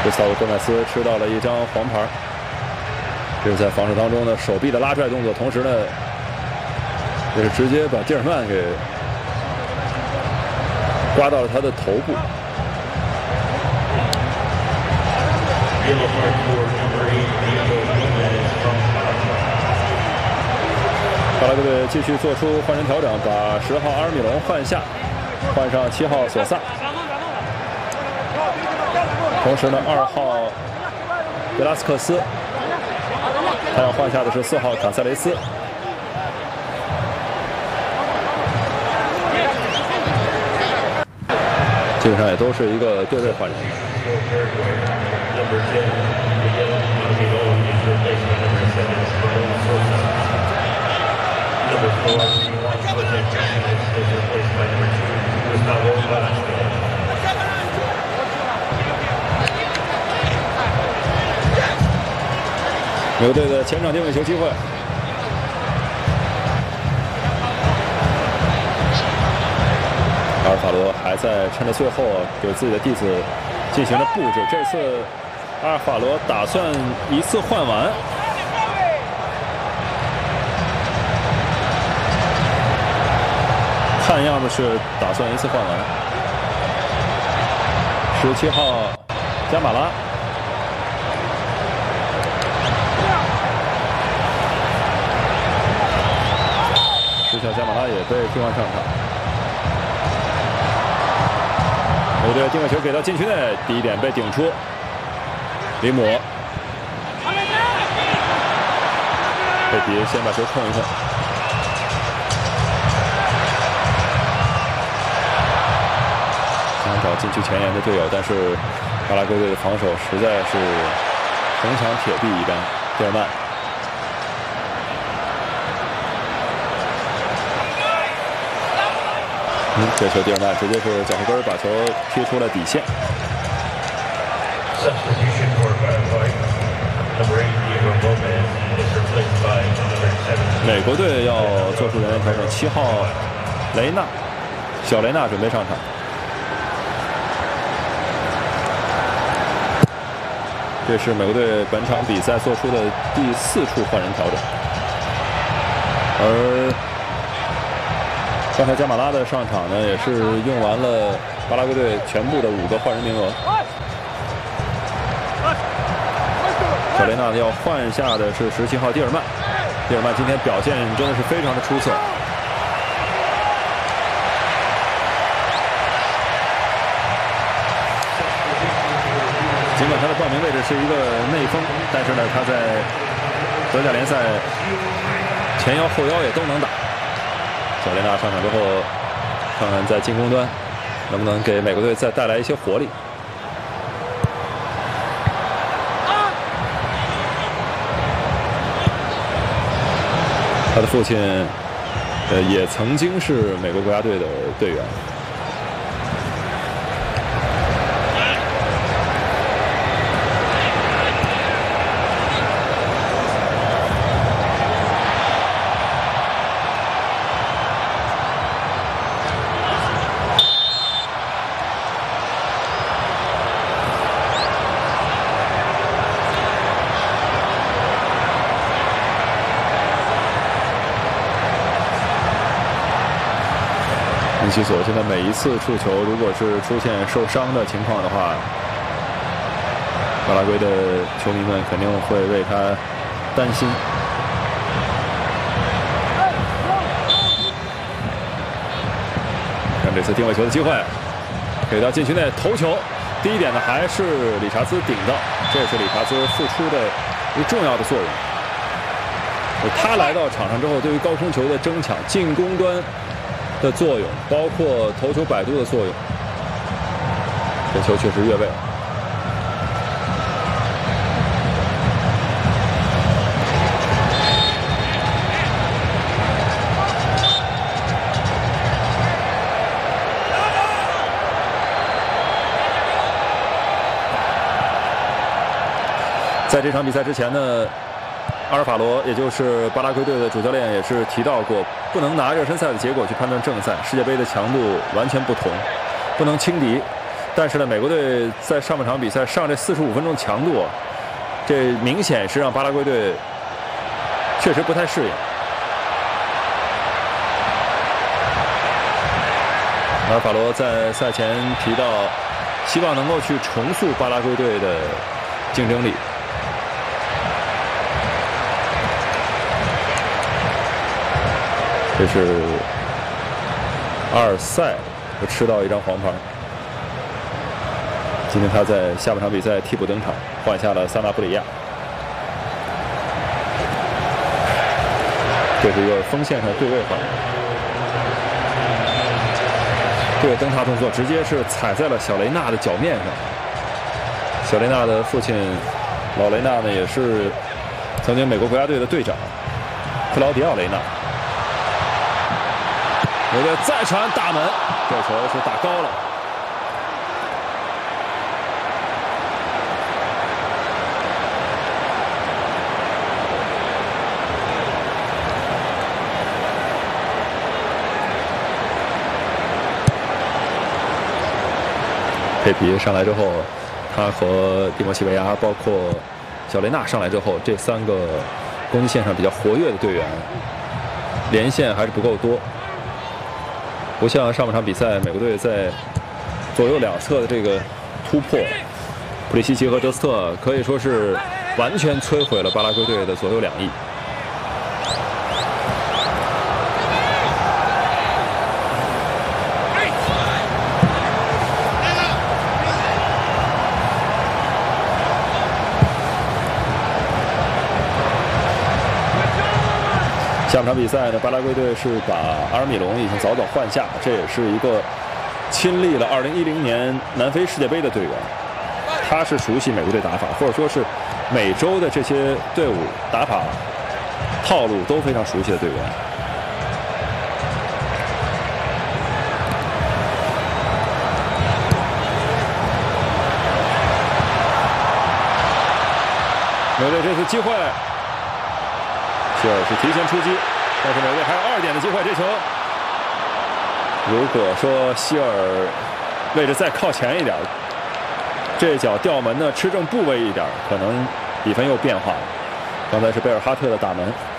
这斯塔沃戈麦斯吃到了一张黄牌，这是在防守当中呢手臂的拉拽动作，同时呢，这是直接把蒂尔曼给刮到了他的头部。巴拉圭队继续做出换人调整，把10号阿尔米隆换下，换上7号索萨。同时呢，2号德拉斯克斯，他要换下的是4号卡塞雷斯。基本上也都是一个对位换人。美国队的前场定位球机会，阿尔法罗还在趁着最后给自己的弟子进行了布置。这次阿尔法罗打算一次换完，看样子是打算一次换完。17号加马拉。小加马拉也被替换上场。美国队定位球给到禁区内，第一点被顶出。里姆，贝皮先把球控一控。想找禁区前沿的队友，但是巴拉圭队的防守实在是铜墙铁壁一般。蒂尔曼。这球蒂尔曼直接是脚后跟把球踢出了底线。美国队要做出人员调整，7号雷纳，小雷纳准备上场。这是美国队本场比赛做出的第4处换人调整，而刚才加马拉的上场呢，也是用完了巴拉圭队全部的5个换人名额。小雷纳要换下的是17号蒂尔曼，蒂尔曼今天表现真的是非常的出色。尽管他的报名位置是一个内锋，但是呢，他在德甲联赛前腰后腰也都能打。小雷纳上场之后，看看在进攻端能不能给美国队再带来一些活力。他的父亲，也曾经是美国国家队的队员。尼西索现在每一次触球，如果是出现受伤的情况的话，巴拉圭的球迷们肯定会为他担心。看这次定位球的机会，给到禁区内头球，第一点呢还是理查兹顶到，这是理查兹付出的一个重要的作用。他来到场上之后，对于高空球的争抢、进攻端的作用，包括头球摆渡的作用，这球确实越位。在这场比赛之前呢，阿尔法罗，也就是巴拉圭队的主教练，也是提到过，不能拿热身赛的结果去判断正赛。世界杯的强度完全不同，不能轻敌。 但是呢，美国队在上半场比赛上这45分钟强度，这明显是让巴拉圭队确实不太适应。阿尔法罗在赛前提到，希望能够去重塑巴拉圭队的竞争力。这是阿尔塞吃到一张黄牌。今天他在下半场比赛替补登场，换下了桑纳布里亚。这是一个锋线上对位换。这个蹬踏动作直接是踩在了小雷纳的脚面上。小雷纳的父亲老雷纳呢，也是曾经美国国家队的队长克劳迪奥·雷纳。有个再传大门，这球是打高了。佩皮上来之后，他和蒂莫西维亚包括小雷纳上来之后，这3个攻击线上比较活跃的队员，连线还是不够多。不像上半场比赛，美国队在左右两侧的这个突破，普里西奇和德斯特可以说是完全摧毁了巴拉圭队的左右两翼。下半场比赛呢，巴拉圭队是把阿尔米隆已经早早换下，这也是一个亲历了2010年南非世界杯的队员，他是熟悉美国队打法，或者说是美洲的这些队伍打法套路都非常熟悉的队员。美国队这次机会。希尔是提前出击，但是美国队还有2点的机会。这球，如果说希尔位置再靠前一点，这脚吊门呢吃正部位一点，可能比分又变化了。刚才是贝尔哈特的打门。